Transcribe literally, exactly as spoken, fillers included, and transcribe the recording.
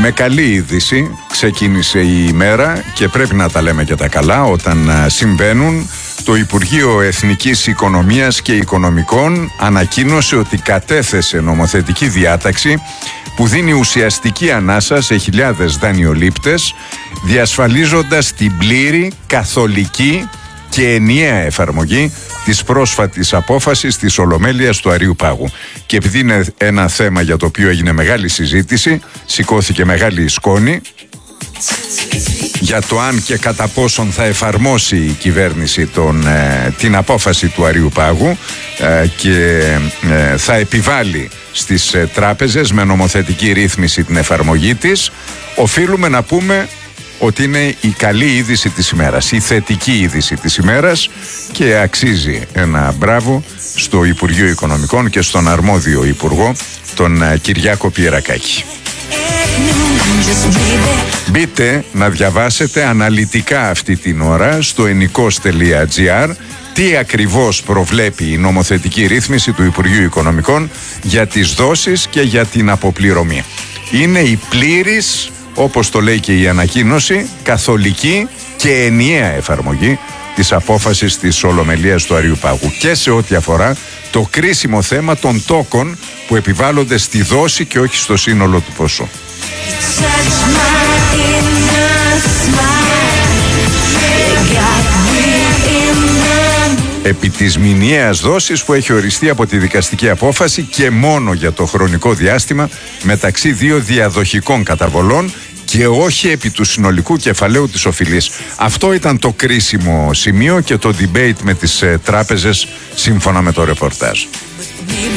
Με καλή είδηση ξεκίνησε η ημέρα και πρέπει να τα λέμε και τα καλά όταν συμβαίνουν. Το Υπουργείο Εθνικής Οικονομίας και Οικονομικών ανακοίνωσε ότι κατέθεσε νομοθετική διάταξη που δίνει ουσιαστική ανάσα σε χιλιάδες δανειολήπτες, διασφαλίζοντας την πλήρη, καθολική και ενιαία εφαρμογή της πρόσφατης απόφασης της Ολομέλειας του Αρείου Πάγου. Και επειδή είναι ένα θέμα για το οποίο έγινε μεγάλη συζήτηση, σηκώθηκε μεγάλη σκόνη για το αν και κατά πόσον θα εφαρμόσει η κυβέρνηση τον, ε, την απόφαση του Αρείου Πάγου ε, και ε, θα επιβάλλει στις ε, τράπεζες με νομοθετική ρύθμιση την εφαρμογή της. Οφείλουμε να πούμε ότι είναι η καλή είδηση της ημέρας, η θετική είδηση της ημέρας, και αξίζει ένα μπράβο στο Υπουργείο Οικονομικών και στον αρμόδιο Υπουργό, τον ε, Κυριάκο Πιερακάκη. Μπείτε να διαβάσετε αναλυτικά αυτή την ώρα στο ενικός τελεία τζι άρ τι ακριβώς προβλέπει η νομοθετική ρύθμιση του Υπουργείου Οικονομικών για τις δόσεις και για την αποπληρωμή. Είναι η πλήρης, όπως το λέει και η ανακοίνωση, καθολική και ενιαία εφαρμογή της απόφασης της Ολομελίας του Αρείου Πάγου και σε ό,τι αφορά το κρίσιμο θέμα των τόκων που επιβάλλονται στη δόση και όχι στο σύνολο του ποσού. Επί της μηνιαίας δόσης που έχει οριστεί από τη δικαστική απόφαση και μόνο για το χρονικό διάστημα μεταξύ δύο διαδοχικών καταβολών και όχι επί του συνολικού κεφαλαίου της οφειλής. Αυτό ήταν το κρίσιμο σημείο και το debate με τις ε, τράπεζες σύμφωνα με το ρεπορτάζ.